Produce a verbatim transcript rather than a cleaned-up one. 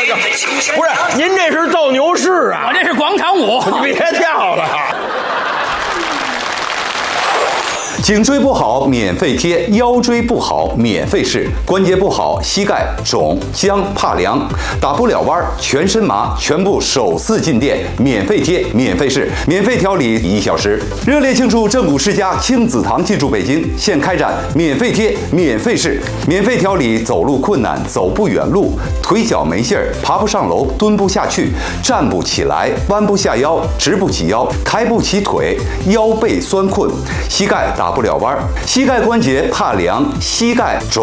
个不是，您这是斗牛士啊？ 我这是广场舞。 你别跳了。 颈椎不好免费贴，腰椎不好免费试，关节不好膝盖肿僵怕凉打不了弯全身麻，全部首次进店免费贴免费试，免费调理一小时。热烈庆祝正骨世家亲子堂进驻北京，现开展免费贴免费试，免费调理走路困难走不远路，腿脚没劲儿爬不上楼蹲不下去站不起来弯不下腰直不起腰抬不起腿腰背酸困膝盖打不了弯，膝盖关节怕凉，膝盖肿